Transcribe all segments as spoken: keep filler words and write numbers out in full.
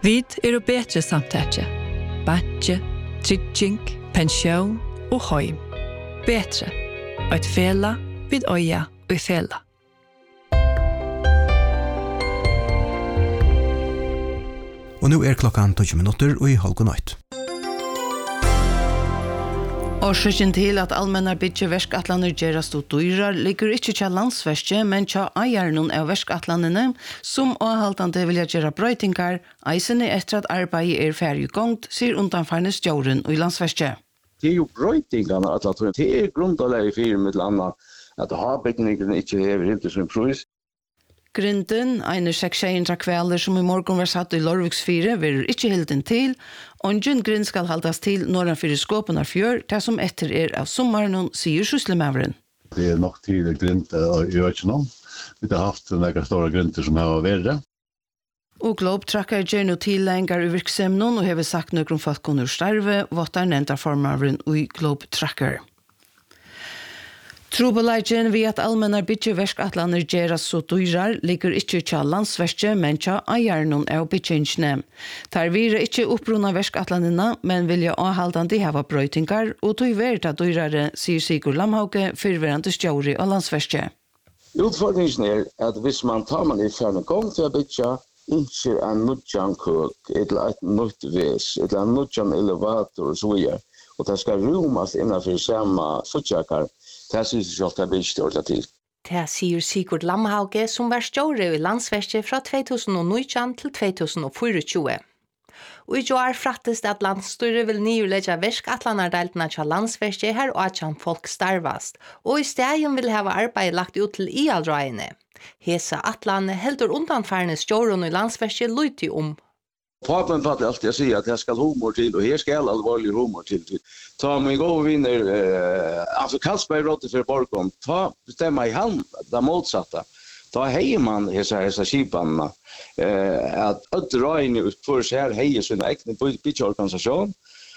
Vid er og betre samtætje. Batje, trygging, pensjon og heim. Betre. Eit fela vid øya og fela. Og nå er klokkan tolv minutter og i halv nøyt. Årsaken til at allmennar byggje verskatlaner gjerast og dyrar ligger ikke til landsverske, men til eierne av verskatlanene, som avhaltande vilja gjøre brøytingar, eisene etter at arbeidet er ferdig gongt, sier undanfarne stjåren og i landsverske. Det er jo brøytingene, at det er grundalega i fire med landa, at havbyggningen ikke hever helt som pris. Grunden, eine seksjeintra kvelder som i morgen var satt i Lorviksfire, vil ikke hilden til. Ongen grunn skal haldas til norran fyrir skåpen av fjør, det som etter er av sommaren, sier syslemaveren. Det er nok tid grunnt i økene. Vi har haft noen store grunter som har vært. Og Globtracker gjør noe tillengar i virksomheten og har sagt noen folk under starve, vått er nevnt av formaveren i Globtracker. Trobeleidjen ved at allmennar byggjeverskatlaner gjeras så dyrar ligger ikke til landsverske, men til eierne av byggingene. Der vire ikke opprunna verskatlanene, men vilja avhaldande hava brøytingar, og tog verda dyrare, sier Sigurd Lamhauge, fyrverande stjåri av landsverske. Utfordringen er at hvis man tar man i fjerne gang til å byggja, ikke en nødjan kök, eller et nødt ves, eller en nødjan elevator og så videre, og det skal rumas innenfor samme suttjakar, det synes jeg alt er bygd ordentlig til. Det sier Sigurd Lamhauge, som var stjåre i landsverket fra to tusen og nitten til to tusen og tjuefire. Og i år frattes det at landsstyret vil nyulegge verskatlanardeltene til landsverket her og at folk starvast, og i stedet vil hava arbeid lagt ut til ialdrøyene. Hesa atlane heldur undanfarne stjåren i landsverket lyti om. Papen fattar alltid att säga att det ska humor till och här ska allvarlig humor till. Ta mig gå och vinner eh alltså Karlsberg rådde för Borgholm. Ta bestämma i hand det motsatta. Ta hejer man hesa hesa skiparna eh att utdragna ut för sig här hejer sina egna byggorganisation.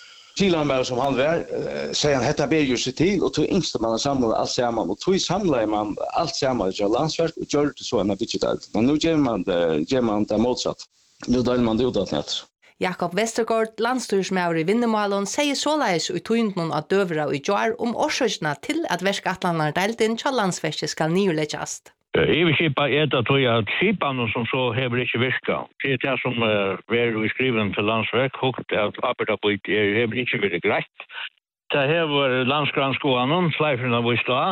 Kilan som han var säger han detta ber ju sig till och tog insta man samlar allt samman och tog samlar man allt samman i landsverk och gör det så en digital. Men nu ger man det ger man det motsatt. Nu drar man det ut att nät. Jakob Westergaard, landstyrsmaur i Vinnemålen, sier såleis i tøynden av døvra og i jar om årsøkene til at verskatlanar deltinn til landsverket skal nyuleggjast. Iverskipa er det tror jeg at skipene som så hever ikke virka. Det er det som er i skriven til landsverk, hukt at arbeidarbyt er hever ikke vært greit. Det hever landsgranskåene, sleiferne vist da,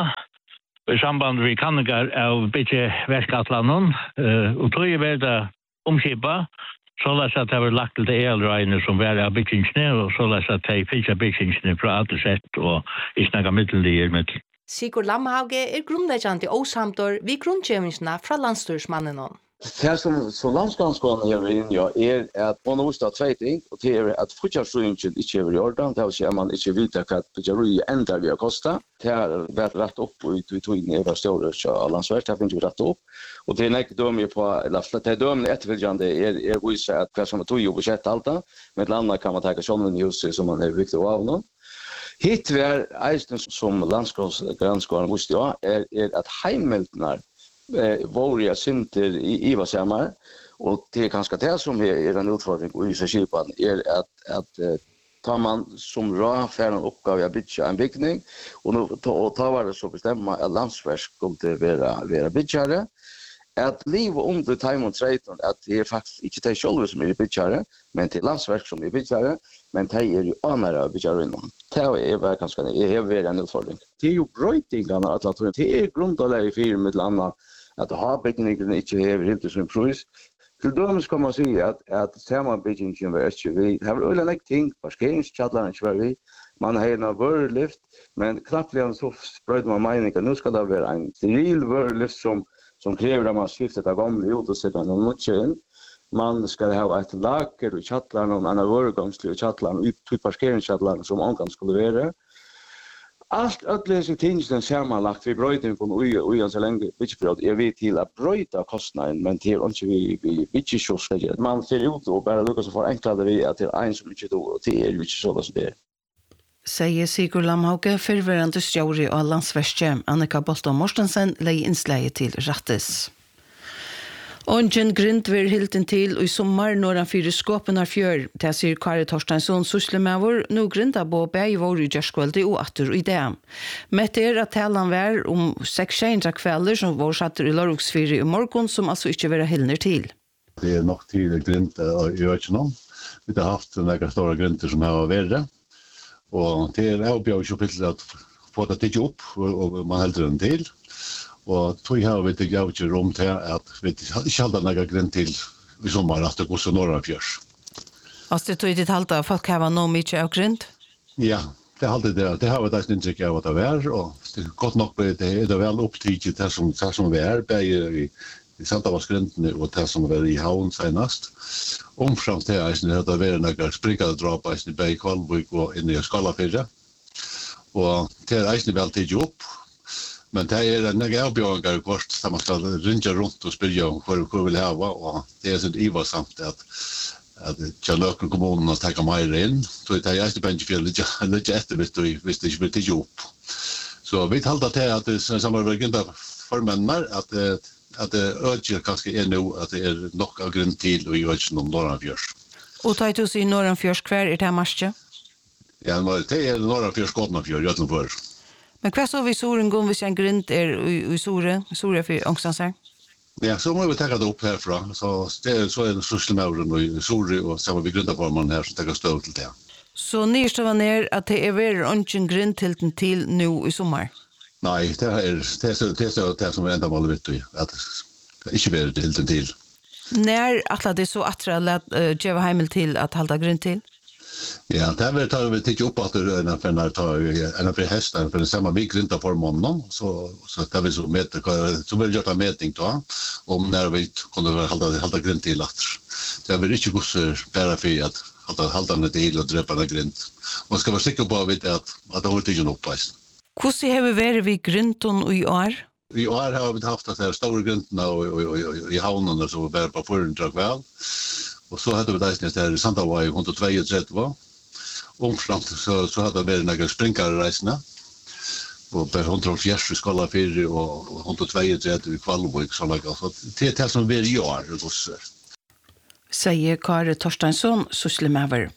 i samband med kannigar av bytje verskatlanen, og tog er det omskipa, så läs att det var lagt till elrejner som var av byggingsne och så läs att det finns byggingsne från allt sätt och i snacka mittellier med. Sigurd Lamhauge er grundleggjande osamtor vi grundgjevingsna fra landstyrsmannen. Det som, som landsgranskåren gör in ja, är att man måste ha två ting, och det är att fortsatsröjningen inte är i ordan, det vill säga man inte vet att budgetröj ändrar vi har kostat. Det har varit rätt upp och ut tog in över stora av landsverk, det finns ju rätt upp. Och det är inte döm på, eller det är döm efterföljande är, är visa att vad som tog ju budget allt, men ett annat kan man ta sådana i huset som man är viktigt av någon. Hit var eisen som landsgranskåren måste ha är, är att heimeltnar eh, våriga synter i Ivasamar, och det är ganska det som är, är en utfordring i Ivaskipan är att, att eh, tar man som rå för en uppgave att bygga en byggning och nu och tar var det så bestämma att landsverk skulle vara vara byggare att liv under time och trade att det är faktiskt inte det själva som är byggare men till landsverk som är byggare men det är ju andra byggare inom det är ganska det är väl en utfordring det är ju bröjtingarna att att det är grundläggande i firma med landa att ha byggningen inte är helt som pris. Till dömes kan man säga att, att sammanbyggingen var S U V. Det har väl olika ting, parkeringskällan inte var vi. Man har en vörlift, men knappt så spröd man meningen. Nu ska det vara en steril vörlift som, som kräver att man skiftar av gamla ut och sätter någon mycket in. Man ska ha ett lager i källan och en övergångslig i källan ut till parkeringskällan som omgång skulle vara. Allt ödlösa tingsten sammanlagt vi bröjten från ojan så länge bitchbröd är vi till att bröjta kostnaden men till inte vi vi bitchshoska man ser ut och bara lukar så för enklare vi att till en som inte då till är ju inte så så det säger Sigurd Lamhauge förvärande stjåri och landsverket Annika Bolton Mortensen lei inslaget till Rattes. Ongen grind ver hilten til og i sommar når han fyrer skåpen av fjør, til sier Kari Torsteinsson Suslemavur, nå grinda på bæg vår i Gjerskvöldi og atter i det. Mette er at talan var om seks tjeintra kvelder som var satter i Lorvoksfyri i morgon, som altså ikke vera hilner til. Det er nok til grind i Økjennom. Vi har haft några stora grinter som har vært, og det er oppgjørs jo til at få det tidlig opp, og man helder den til. Og tog har vi ikke gjort rom til at vi ikke hadde noe grunn til i sommer at det går så norra fjørs. Altså det tog ikke talt av folk har noe mye av grunn? Ja, det har det. Det har vi da inntrykk av at det er, og det er godt nok det er det vel opptrykt det som, det som vi er, begge i, i Santavarsgrindene og det som vi er i havn senest. Omframt til eisen det har vært noen springede drap eisen i begge Kvalvøk og inne i Skalafyrre. Og det er eisen vel tidlig opp. Men det er en avbjørninger kvart der man skal ringe rundt og spørre om hva vi vil ha, og det er sånn ivarsamt at at Kjelløkken kommunen har tatt mer inn, så det er ikke bare for å lytte etter hvis det ikke blir tidlig opp. Så vi talte til at det er samme grunn for mennene, at, at det øker kanskje er nå at det er nok av grunn til å gjøre ikke noen Norrannfjørs. Og tar du å si Norrannfjørs hver er det marsje? Ja, det er Norrannfjørs Skåtnafjør, gjør det før. Men hva så vi soren går hvis en grund er i Sore, Sore for Ångstansar? Ja, så må vi ta det opp herfra. Så, det, så er det Suslemauren og Sore, og så har vi grundaformen her som tar støv til det. Så nyrstøven er at det er vært ønsken grunn til den til nå i sommer? Nei, det er det, er, det, er det som er enda målet vitt i, at det ikke vært til den til. Når at det er så atra at uh, gjøre heimel til at halda grunn til? Ja, det er tar vi tikk opp at det er en for en hester, for den samme vi grinta for måneden, så, så det er vi så med, så vil vi gjøre en meting da, om når vi kunne halda, halda grint til at det er vi ikke gosser bare for at halda, halda den til og drepe den grint. Man skal være sikker på at, at, at det har ikke noe oppveist. Hvordan har vi vært ved grinton i år? I år har vi haft at det er store grintene i havnene som er på forhånddrag vel. Og så hadde vi deisnes der i Sandavai hundre trettio. Omframt så, så hadde vi noen sprinkerreisene. Og på hundre fjers i Skalafyrre og hundre trettio i Kvalvøk. Så det er det som vi gjør, gosser. Sier Kari Torsteinsson Suslemauer.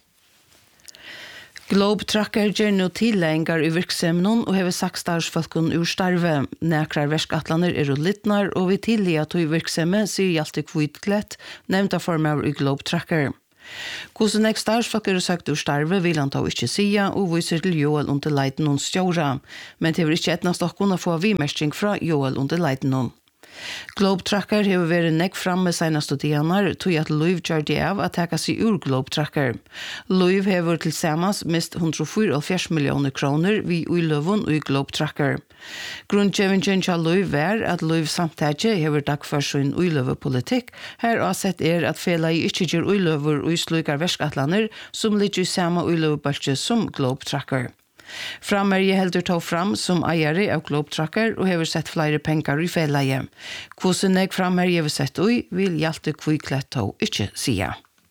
Globe Tracker gjør nå tilhengar i virksomheten og hever saksdagsfolken ur starve. Nekrar verskatlaner er og littnar, og vi tillige at i virksomhet sier Hjalte Kvitklett, nevnta former i Globe Tracker. Hvordan jeg stadsfolk er sagt ur starve vil han ta ikke sia, og viser til Joel under leiden hon stjåra. Men det vil ikke etna stokkene få vimerskning fra Joel under leiden hon. Globe Tracker har vært nekk framme seneste dianar, tog at Luiv gjør det av at teka seg ur Globe Tracker. Luiv har til samans mist hundre fyrtiofyra millioner kroner vi uiløvun i Globe Tracker. Grundgjøvingen til Luiv er at Luiv samtidig har dag for sin uiløvepolitikk. Her har sett er at fela i ikke gjør uiløver og slukar verskatlaner som ligger i samme uiløvebalje som Globe Tracker. Frammerje heldur tog fram som eiere av Globe Tracker og hever sett flere penger i felaget. Hvordan jeg frammerje har sett ui, vil Hjalte Kvitklett tog ikke sia.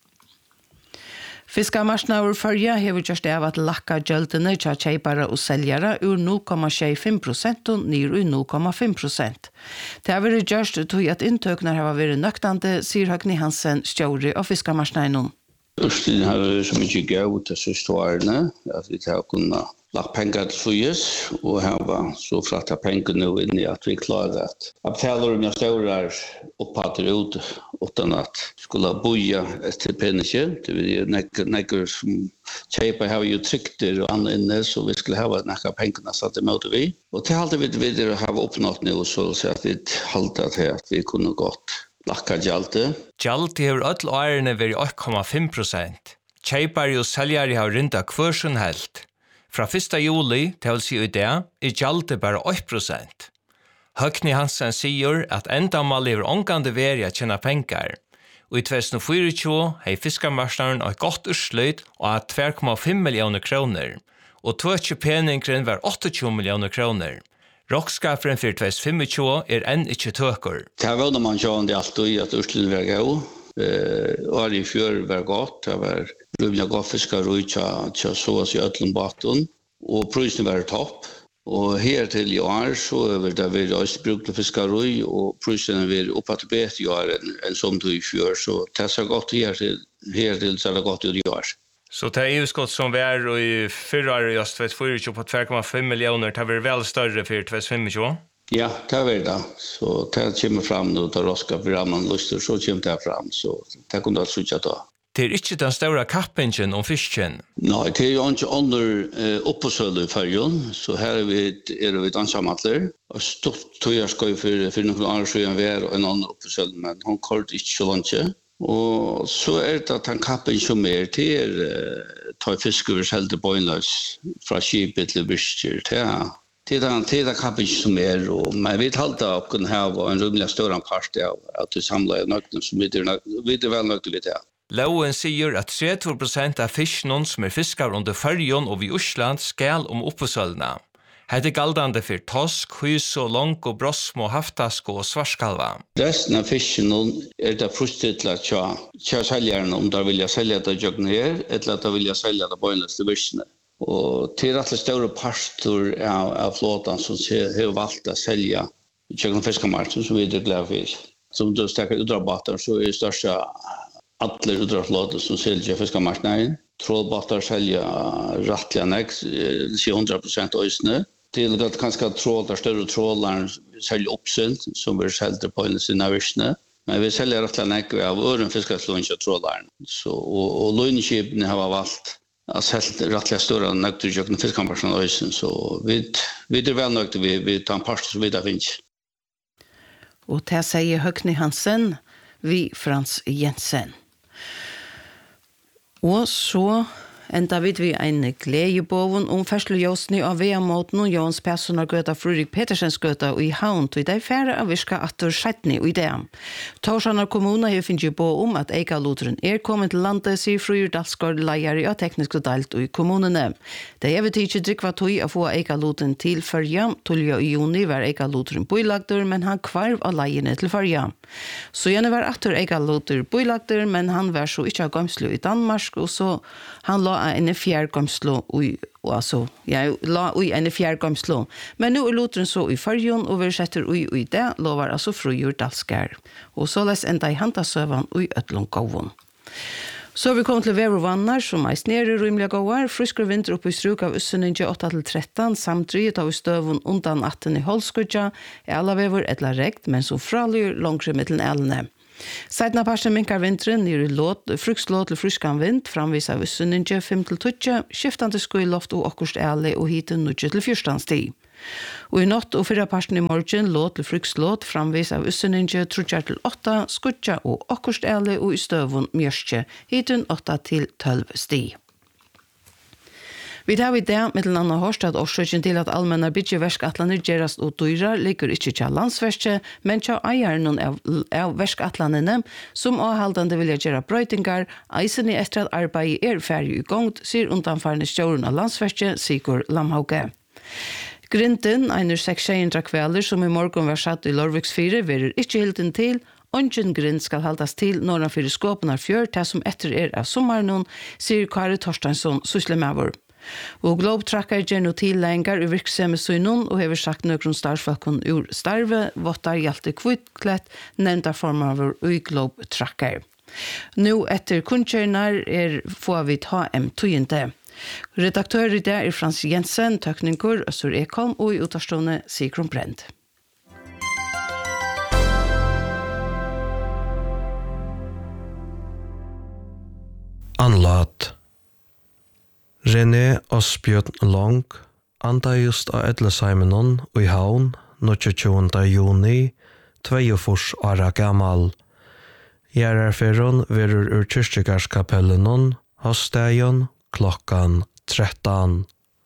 Fiskamarsnaur førja hever gjørst av at lakka gjeldene til kjeipare og seljere ur null komma tjuefem prosent og nir ur null komma fem prosent. Det har vært gjørst tog at inntøkner har vært nøktande, sier Høgni Hansen, stjåri av Fiskamarsnainum. Ørstin har vært så mye gøy til siste årene, at vi har kunnet lagt penger til Fuyes, og her var så flatt av penger nå inn i at vi klarer at avtaler om jeg større opphatter ut, uten at skulle boja etter penger. Det vil nekker som kjeipa har jo trykter og annet inne, så vi skulle ha nekker pengene satt i måte vi. Og til halte vi videre har oppnått nå, så at vi halte til at vi kunne gått lakka gjaldt. Gjaldt har alle årene vært åtte komma fem prosent. Kjeipare og seljare har rinda hver som helt. Fra første juli til å si i det er gjaldet bare åtte prosent. Høgni Hansen sier at endamal lever ångande veri at tjena penger. Og i to tusen tjuefire har fiskarmarsknaren et godt utsløyd og at två komma fem millioner kroner. Og tvøtje peningren var tjueåtte millioner kroner. Rockskaperen for to tusen tjuefem er enn ikke tøker. Det var når man kjører det alltid at utsløyd var gøy. År i fjør var godt, det var rymja godt fiskar ut til så oss i ødlen baten, og prisen var topp. Och här till i år så över där vi just brukade fiskari och prisen är uppåt bättre i år än som du i fjör. Så det är gott här till, här till så är det gott i år. Så det är överskott som vi är och i förra just tjugohundrafyrtio på två komma fem miljoner. Det är väl större för tjugohundrafemtio? Ja, det är det. Så det kommer fram nu och roska för man lustar så kommer det fram. Så det kommer att sucha då. Det är inte den stora kappingen om fisken. Nej, det är ju inte under uh, uppsölu i färgen. Så här är vi, är vi dansamatler. Och stort tog jag skoj för, för några år sedan vi är en annan uppsölu, men hon kort inte så långt. Och så är det att han kappingen som är till uh, tar fisk över sälter bojnlös från skipet till bryster. Ja. Det är den kappingen som är, och man vet alltid att kunna ha en rumliga större part av att du samlar nökten som vi är väl nökten vid det. Loven sier at trettio prosent av fisken som er fiskar under Färjön og vid Osland skal om oppesølna. Hette er galdande for tosk, hys og lonk og brosmo, haftask og svarskalva. Resten av fisken er det frustitlet til seljerne om de vil selge det jøkken her, eller at de vil selge det på eneste virkene. Og til rett og større parter av, av flåten som har valgt å selge jøkken fiskemarken, som vi er glad for. Som du stekker udrabater, så er det største alle udraflåter som selger fiskemarknaden. Trålbåtar säljer rättliga näck, hundra procent ösne. Till att kanske trålar, större trålar säljer uppsilt som vi säljer på en sina virsne. Men vi säljer rättliga näck av ören fiskarslunch och trålar. Så, och, och lönskipen har valt att sälja rättliga större näck till kökna fiskemarknaden ösen. Så vi, vi är väl nöjda, vi, vi tar en part som vi där finns. Och det säger Högni Hansen, vi Frans Jensen. Og så enda vid vi en gledeboven om ferslejåsni av veamåten og Jons Perssonar gøta Fredrik Petersens gøta og i havn til de færre av virka atter skjettni og i det. Torsanar kommuna har finnet på om at Eikalotren er kommet til landet, sier Frøyr Dalsgaard leier av teknisk delt og i kommunene. Det er vet ikke drikva tog å få Eikalotren til førja. Tulja i juni var Eikalotren bøylagder, men han kvarv av leierne til førja. Så gjerne var atter Eikalotren bøylagder, men han var så ikke av gamslu i Danmark, og så han la en fjärrgåmslo och alltså jag la i en fjärrgåmslo. Men nu är lotren så i Färjön och vi sätter i i det lovar alltså Frøyr Dalsgaard. Och så läs ända i Hantasövan och i Ötlångåvon. Så vi kommer til vädervannar som är nere rymliga gåar, friskare vinter uppe i struk av Usseninge åtta till tretton, samtidigt av stövun undan atten i Holskudja, är alla väver ettla rekt, men som fralyr långre mittlen älne. Sedan parsen minkar vinteren nere låt, frukslåt til fryskan vind, framvis av Usseninge fem till tjugo, skiftande skuiloft og okkurst äle og hiten nio till fjorton stig. Og i natt og fyrra parten i morgen låt til frukslåt framvis av Usseninge trutjar til åtta, skutja og okkurst æle og i støvun mjørske, hiten åtta til tolv sti. Vi tar i det med en annen hårstad årsøkjen til at allmennar byggjeverskatlaner gjerast og dyrar ligger ikke til landsverste, men til eieren av, av verskatlanene som avhaldande vilja gjøre brøytingar, eisen i etter at arbeidet er ferdig i gongt, sier undanfarne stjåren av landsverste, Sigurd Lamhauge. Grinten, einer seks hundra kveler som i morgen var satt i Lorviksfire, verer ikke hilden til. Ongen grind skal haldas til når fyrir skåpen av fjør, det som etter er av sommaren, sier Kari Torstensson, Suslemavur. Og Globetracker gjør no til lengar i virksomhet synon, og hever sagt nøkron starfalkon ur starve, vottar hjalte kvitklett, nevnta formavur i Globetracker. Nå etter kunnkjørnar er få vi ta em tøyende. Redaktør i det er Frans Jensen, tøkninger Øssur Ekholm og i utastående Sigrun Brend. Anlat René Asbjørn Long anda just av Edlesheimonon og i havn tjugoåtta juni tveogfors åra gammal. Gjerarferon verur ur kyrkjegarskapellenon hossteion klockan tretton.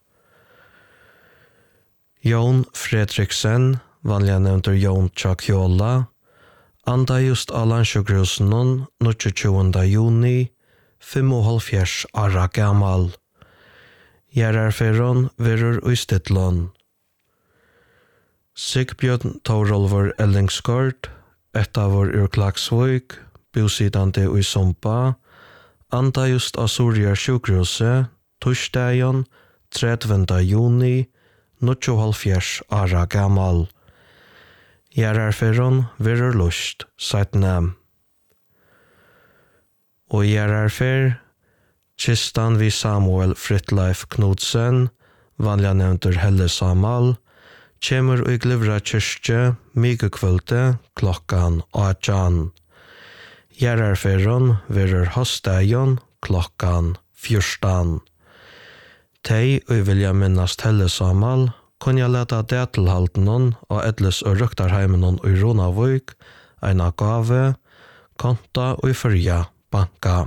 Jon Fredriksen, vanliga nevnter Jon Chakjola, anda just av Landsjukhusen tjugoåtta juni femoghalvfjerds åra gammal. Gjerarferon verur uistidlon. Sigbjørn Torolver Ellingsgård, ettavur ur Klaksvøk, bosidande ui Sompa, anda just av Surjar sjukhuset, torsdagen trettiende juni nitjoghálvfjerds ára gamal. Gjerarferon verur lust, sætna. Og gjerarfer, kistan vi Samuel Fritleif Knudsen, vanliga nevntur Helle Samal, kjemur og glivra kyrkje mykekvølte klokkan åtjan. Gjerarferon verur hosteion klokkan fjörstan. Tei og vilja minnast Helle Samal, kunja leta detelhaltenon og edles og røktarheimenon i Ronavøyk, eina gave, konta og fyrja banka.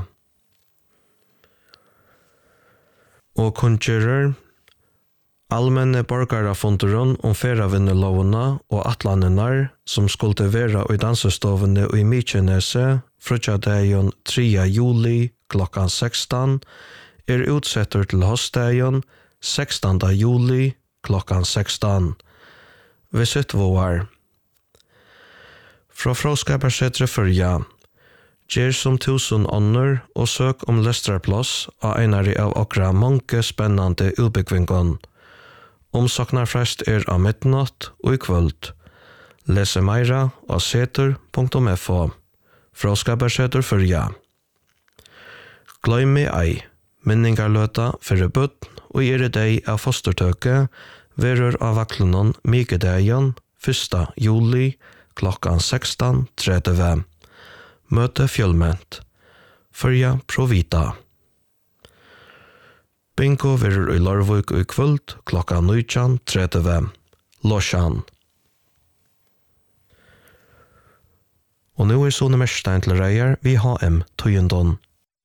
Og kunngjører, allmenne borgarafonderon om feravinnelovene og atlanenar som skulle være i dansestovene og i Mykjenese frutja dagen tredje juli klokkan sekstan er utsetter til hostdagen sekstande juli klokkan sekstan. Visit våar. Fra fråskapersetre fyrja, gjer som tusen ånder og søk om lestrarplass av einari av okra mange spennande utbyggvingon. Omsaknarfrest er av midnatt og i kvöld. Lese meira av seter punktum f o. Fråskapersetre fyrja. Gløymi ei. Minningarløta fyrir bøtt og gjere deg av fostertøke verur av vaklenon mykedagen første juli klokkan sekstan tretti. Møte fjølment. Fyrja Provita. Bingo verur i Larvik i kvöld klokkan nitjan tretti. Losjan. Og nu er Sone Merstein til reier vi H M Tøyendon.